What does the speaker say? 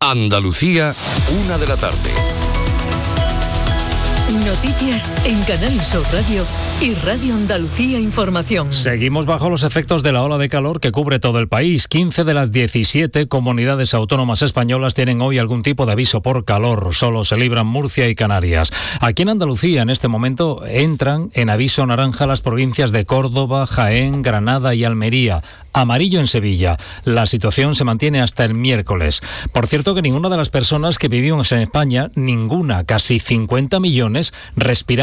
Andalucía, 1 de la tarde. Noticias en Canal Sur Radio y Radio Andalucía Información. Seguimos bajo los efectos de la ola de calor que cubre todo el país. 15 de las 17 comunidades autónomas españolas tienen hoy algún tipo de aviso por calor. Solo se libran Murcia y Canarias. Aquí en Andalucía, en este momento, entran en aviso naranja las provincias de Córdoba, Jaén, Granada y Almería. Amarillo en Sevilla. La situación se mantiene hasta el miércoles. Por cierto que ninguna de las personas que vivimos en España, casi 50 millones, respiramos